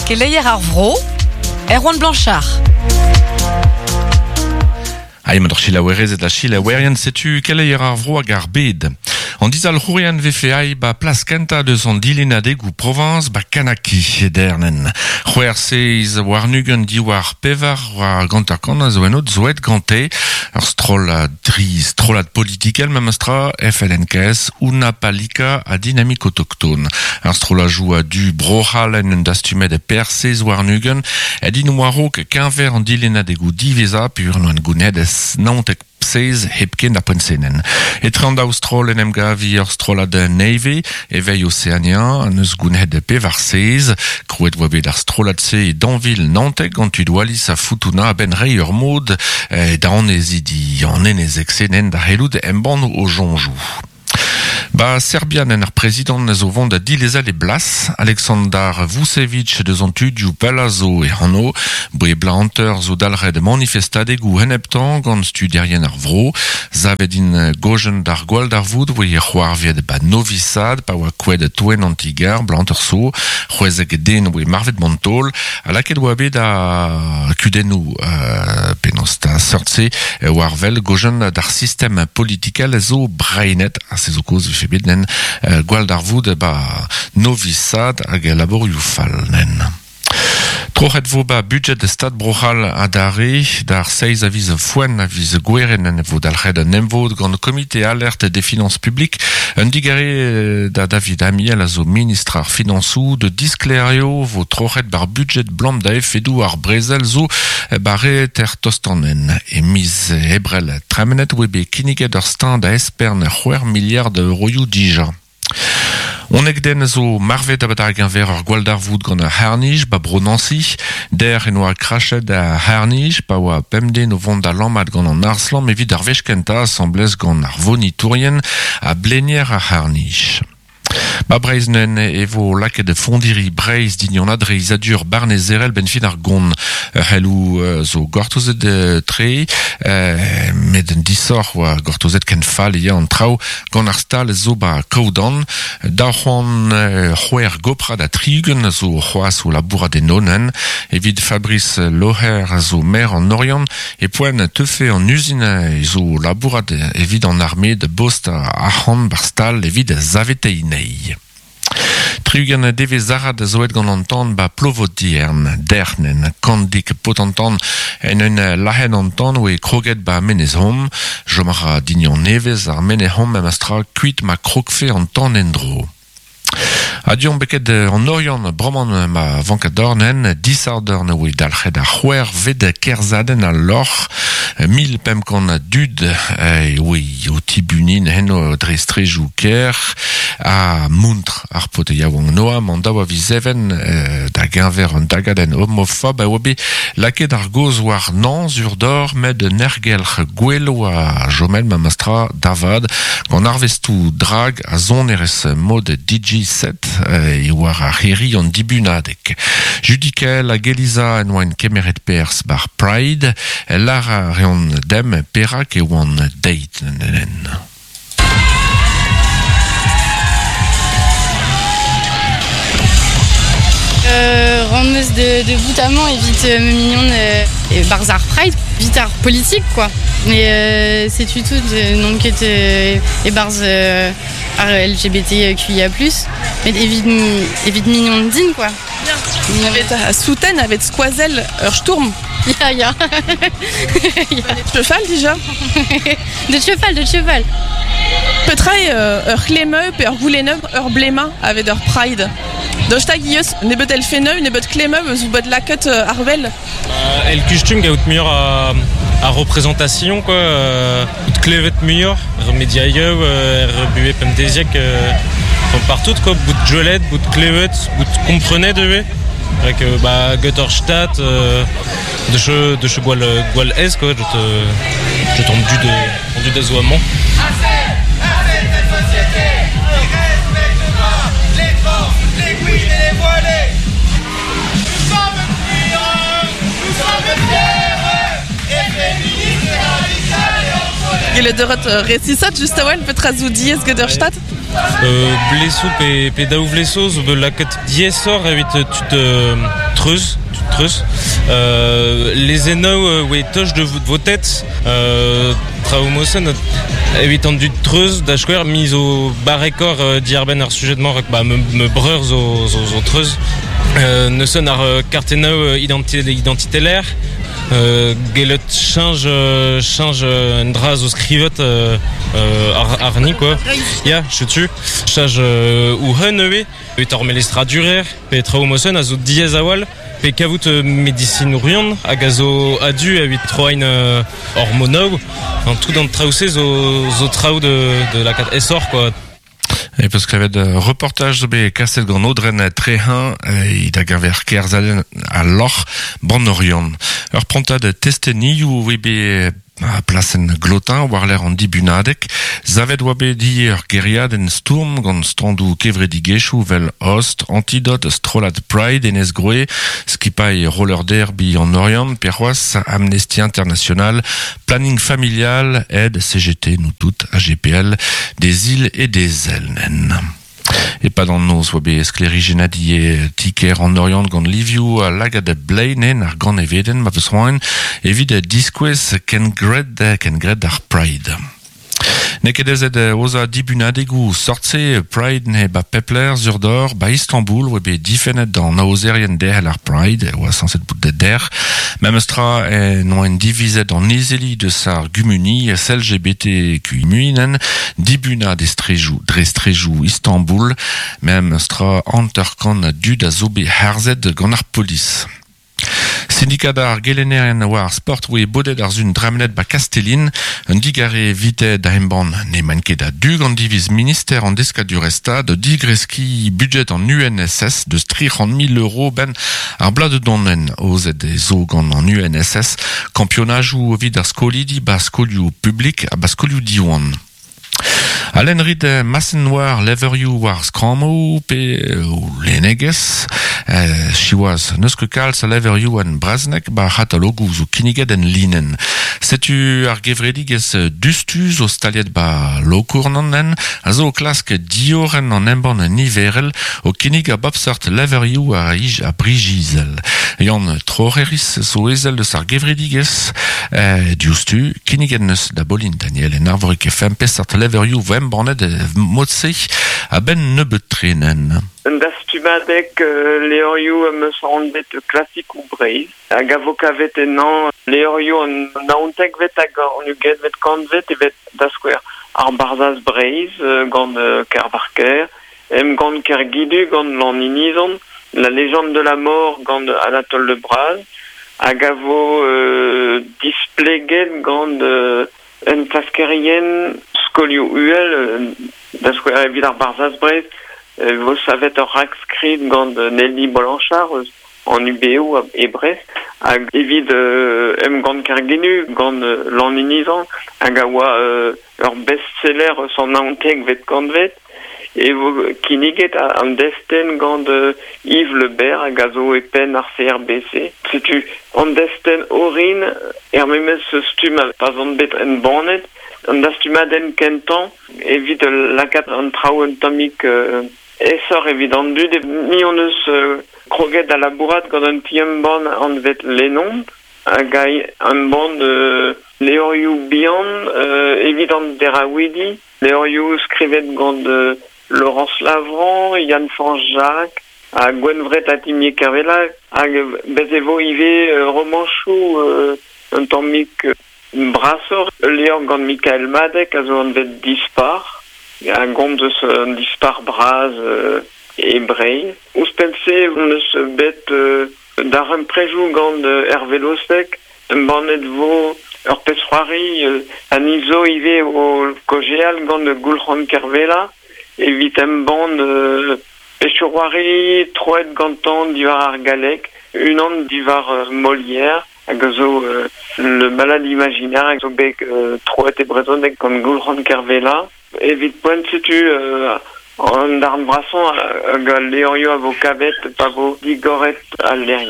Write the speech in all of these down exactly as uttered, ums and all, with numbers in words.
Keleier Arvro, Erwan Blanchard. Aïe, ma Chilawerez et la Chilawerian, sais-tu quel est Arvro à Garbed? En disant le Hurian Vefeaï, ba place Kenta de son Dilena Degu Provence, ba Kanaki, Dernen. Huer seiz Warnugen Diwar Pevar, war Gantakon, Zoenot, Zoet Ganté, ar strola dri, strola political, même stra, F L N K S, una palika à dynamique autochtone. Ar strola joue à du brohalen d'astumet de Persez Warnugen, et d'inouaro que qu'un verre en Dilena Degu divisa, pur loin Gunedes, nantek seiz hepken apensenen. Et trente austrol en emga vier strola de Navy, éveil océanien, neus gounhet de pevar seiz, crouet vobe d'ar strola de se d'Anville Nantek, quand tu dois lisa futuna ben reier mod, et d'an ezidi, en enez exenen da helud emban au jonjou. Ba Serbian en ar président zo vont da dileza les blas, Aleksandar Vucevic de zon tudiou Palazzo et Hanno, bre blanter zo dalred manifestade gou heneptan gant studerien ar vro, zavedin gojen dar gwal dar voud, voye c'hoar vied ba Novi Sad, pa oa kwed toen antigar, blanter so, c'hwezeg den voye marvet montol, a laket oa bet a kudenou euh, penos ta sortse war vel gojen dar système political zo brainet, a se zo koz febednen uh, gwal dar voud ba Novi Sad hag laborioù falnen. Trochet vo ba budget de stad brochal a dare dar seiz aviz foen aviz gweren en vo dalched an emvod gant comité alerte des finances publiques un digare da David Amiel a zo ministre ar finansou de disklerio vo trochet bar budget blam da efedou ar brezel zo bare ter tostanen e miz ebrel tremenet webe kiniget ar stand a espern c'hwer milliard de euroioù dija. On egden zo marvet abadag un ver ar gwal dar voud gant a harnij, ba bro Nancy, der en oa krachet a harnij, pa oa pemden o vont da lammat gant an arslan, evit ar vechkenta semblez gant ar voni tourien a blenier a harnij. Ba breiznen evo laket de fondiri breiz dignon adreiz adur barne zerel ben fin ar gont helou uh, zo gortozet de tre uh, med en disor oa gortozet ken fall ya an trao gant ar stal zo ba kaudan da c'hoan uh, c'hwer gopra da triugen zo c'hoaz o laboura de nonen evit Fabrice Loher zo mer an Orient e poen teufe an usine zo laboura de, evit an armée de bost a c'han bar stal evit zaveteinei. Triugen deve zarad zoet gant an tan ba plovot diern, dernen, kandik potentan en un lahen an tan oe kroget ba menez hom, jomara dignon nevez ar menez hom em astra kuit ma krokfe an tan endro. Adion beket an Orient broman ma vankadornen, disardorn oe dalched ar c'hwer ved kerzaden al lor, mil pemkan dud e oe o tibunin heno dre strejou ker, a mountr ar pote yaouang noa, manda oa vizeven euh, da genver an dagaden homofob, a obe laket ar goz war nan sur d'or med nergelch gwell oa jomel ma mastra davad, gant arvestou drag a zon eres mod D J set e war ar heri an dibunadek. Judikel a geliza en oa en kemeret pers bar Pride, lar a reon dem perak e oan date nen. Euh, Rendeuse de, de Boutamant et vite euh, mignon euh, et Barzar Pride, vite art politique quoi. Mais euh, c'est tout de non que et Barz euh, L G B T Q I A plus, mais vite vite mignon de din quoi. Il avait à Souten avec Squazel Sturm. Ya ya. De cheval déjà. De cheval, de cheval. Petrai ur klemeu pe ur gouleneu ur blema avec ur pride. Doch ta gius, ne bet el feneu, ne bet klemeu, eus ou bet laket uh, arvel. Uh, el kustum gaout meilleur à, à représentation, quoi. Uh, out klevet meilleur, remediaïeu, uh, rebué pemdesiek, uh, partout, quoi. Bout de jolet, bout de klevet, bout de comprenait, de avec euh, bah, Götterstadt, euh, de che, de che gwal, gwal ez, quoi. Je te, je t'en du de, du des oamants. Gele deuret récissat just aouel petra zo diez Götterstadt. Euh, Blessou pe, pe daou vlesso, zo be laket diesor evit tu te treuz, tu te treuz. Euh, les enneaux, euh, ouais, toche de, de vos têtes, euh, traoumosen, evit an du treuz, d'achouer, mis au barrécor euh, d'Ierben ar sujet de mort, bah, me, me breur zo, zo, zo treuz. Euh, ne son ar euh, cartenau identi, identitélaire. Euh, Gelet change euh, change euh, un dras au scrivet euh, euh, ar, arni quoi. Ya, je tue. Change euh, ou hunwe. Et tormelestra durer. Pe traumosen azo diez awal. Pe kavout euh, médecine rion. Agazo adu a huit troine euh, hormonaux. En tout dans trausé zo zo trau de de la cat essor quoi. Et parce qu'il y avait de reportages de Castel Gant Audren Trehin, il a gaver Kerzalen à l'or, Bornorion. Alors, pronta de Testeni, ou oui, à placen glotin, war l'air en dibunadek, zaved wabe dir geriad en sturm, gant standou kevredigeshu vel host, antidote strolad pride en esgroe, skipai roller derby en orient, perroas, Amnesty International, planning familial, aide C G T, nous toutes, A G P L, des îles et des elnen. Et pas dans nos sobe sclérigenadie ticker en orient gant liviu a laga de blainen ar gant eveden ma vesroin evide disquez ken gred ken gred ar pride. Nekedezet oza dibunadegu sortse pride ne ba pepler zurdor ba Istanbul webe difenet dans naozerien der ar pride ou a sanset bout de der memestra e noen divizet en izeli de sar gumuni L G B T Q muinen dibuna destrejou drestrejou Istanbul memestra anterkan dud a zobe harzet gant ar polis. Syndicat d'ar geleneren war sport oe bodet ar zun dramenet ba Castellin, un digare vite da emban ne manket da dug an diviz minister an deska du resta de digreski budget en U N S S de stric'h mille euro ben ar blad donnen ozet e zo gant an U N S S kampionajou vid ar skolidi ba skolioù publik a ba skolioù diwan. Alain rid massen war leverioù war skramo pe ou leneges euh, chiwaz neusque kalz a leverioù an braznek ba hatalogoù zo kiniget en linen. Setu ar gevrediges dustuz o staliet ba lokournannen a zo klask dioren an emban niverel o kinig a bobsort leverioù a ij a brigizel. Ean troreris zo ezel de sar gevrediges euh, diustu kiniget neus da bolin Daniel en arvorik e fempe sart leverioù vem bornet motsech a ben nebeut trenen. Da stumadek uh, leorioù me sondet klasik ou breiz. Hag avokavet enan leorioù an naontek vet hag an uget vet kantvet evet da skouer ar barzaz breiz uh, gant uh, kervarker, em gant kergidu gant lan inizan, la légende de la mort gant Anatole Le Braz, hag avo uh, displeget gant uh, en klaskerien skolioù uel uh, da skouer evit ar barzaz breiz. Euh, vous savez un rack script gant Nelly Blanchard euh, en U B O et Brest hag evit euh, em gant kergenu gant euh, lan inizan hag a oa euh, ur bestseller son naontek vet kantvet et vous kiniget an desten gant euh, Yves Lebert hag a zo epen ar C R B C. Setu an desten orin er memes stum a pazant bet en banet an da stumaden kentan evit euh, lakat an trao un tomik euh, essor évident du de mi on eus euh, kroget da labourat gant un tiem ban an vet lenon hag un ban de leorioù bihan euh, évident derawidi leorioù skrivet gant de Laurence Lavran, Yann Fanjac a Gwenvret a Timier Kervela hag bezevo ive euh, romanchou euh, un tammik euh, brassor leor gant Michael Madek a zo an vet dispar a gomz eus un dispar braz euh, e brei. Ouz pense on eus bet euh, d'ar un prejou gant euh, Hervé Losek, un banet vo ur pesroari euh, an izo ive o kogeal gant de Goulchan Kervela evit un ban euh, pechouari troet gantan divar ar galek, un an divar euh, Molière hag zo euh, le malade imaginaire hag zo bet euh, troet e brezonek gant Goulchan Kervela. Evit poent setu euh, an darn brasan hag a leorioù a vo kavet pa vo digoret al lerien.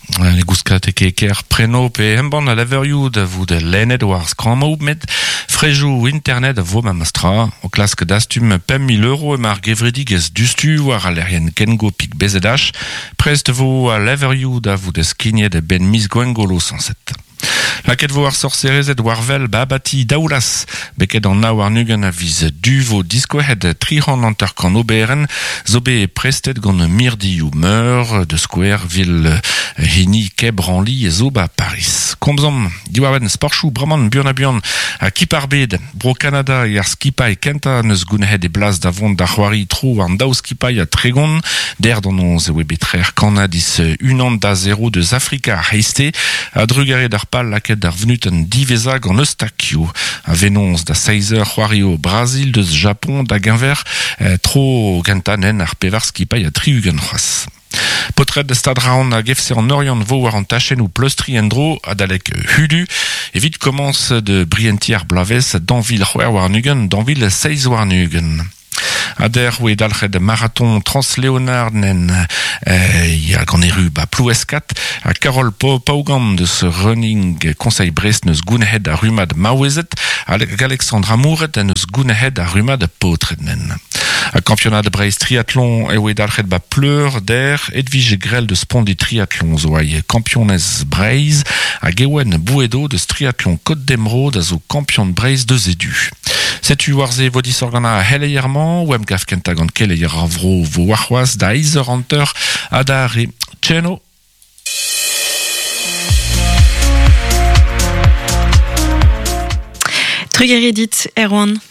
Les gouskat e keker preno pe emban a leverioù da vou de lennet war skrammoù met frejou internet a vo mamastra o klask dastum pem mil euro e mar gevredigez dustu war a lerien kengo pik bezedach prest vo a leverioù da vou de skignet de ben mis gwengolo sanset. Laket vo ar sorcerezet warvel babati daoulas beket an na war nugen a viz du vo diskohet trihan anter kan oberen zo be prestet gant mirdi ou meur de square vil hini kebranli e zo ba Paris. Komzom, diwawen sporchou braman buan a buan a kiparbed bro Canada e ar skipai kenta neus gounhet e blas da vont da c'hoari tro an daou skipai a tregon der d'an onz e oe betrer kanadis unan da zero deus Afrika a heiste a drugare d'ar pal laket d'ar venut an divezag an eustakio a venons da seizer c'hoari o Brasil deus Japon da genver eh, tro gentanen ar pevar skipai a triugen c'hoaz. Potret de stad raon a gefse an oriant vo war an tachen ou plustri endro a dalek hudu evit commence de brientier blavez danvil c'hwer war nugen danvil seiz war nugen. Ader oe dalc'het marathon transleonard nen euh, ya gant eru ba ploueskat a Carol Paugam de ce running conseil Brest neus gounhet a rumad maouezet avec Alexandra Mouret neus gounhet a rumad potret nen. A campionat de Brest triathlon e oe dalc'het ba pleur der Edwige grel de spondi triathlon zo aie campionez Breiz a gewen bouedo de triathlon Côte d'Emeraude a zo campion de Breiz de zedu. Setu warze vodis organa a heleierman ou em gaf kenta gant keleier a vro vo warc'hoaz da eizer anter a da re tcheno. Trugeredit, Erwan.